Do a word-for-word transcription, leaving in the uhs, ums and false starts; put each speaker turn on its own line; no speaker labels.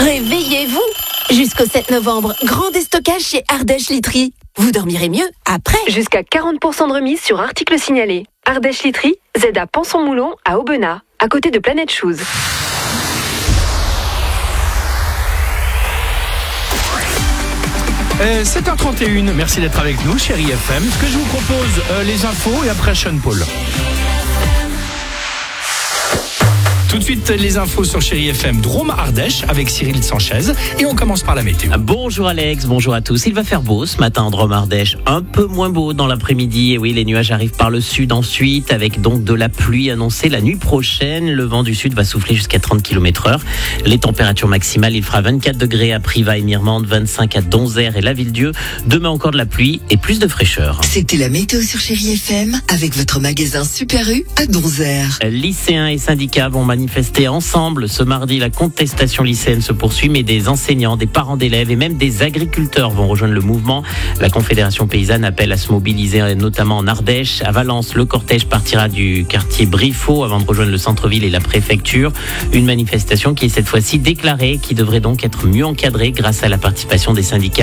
Réveillez-vous! Jusqu'au sept novembre, grand déstockage chez Ardèche Literie. Vous dormirez mieux après.
Jusqu'à quarante pour cent de remise sur articles signalés. Ardèche Literie, Z à Panson-Moulon, à Aubenas, à côté de Planet Shoes.
Euh, sept heures trente et une, merci d'être avec nous, chérie F M. Ce que je vous propose, euh, les infos et après Sean Paul. Tout de suite, les infos sur Chérie F M Drôme Ardèche avec Cyril Sanchez. Et on commence par la météo.
Bonjour Alex, bonjour à tous. Il va faire beau ce matin en Drôme Ardèche. Un peu moins beau dans l'après-midi. Et oui, les nuages arrivent par le sud ensuite, avec donc de la pluie annoncée la nuit prochaine. Le vent du sud va souffler jusqu'à trente kilomètres heure. Les températures maximales, il fera vingt-quatre degrés à Privas et Mirmande, vingt-cinq à Donzère et la Ville-Dieu. Demain encore de la pluie et plus de fraîcheur.
C'était la météo sur Chérie F M avec votre magasin Super U à Donzère.
Lycéens et syndicats vont manifester ensemble ce mardi. La contestation lycéenne se poursuit, mais des enseignants, des parents d'élèves et même des agriculteurs vont rejoindre le mouvement. La Confédération paysanne appelle à se mobiliser, notamment en Ardèche. À Valence, le cortège partira du quartier Briffaut avant de rejoindre le centre-ville et la préfecture. Une manifestation qui est cette fois-ci déclarée, qui devrait donc être mieux encadrée grâce à la participation des syndicats.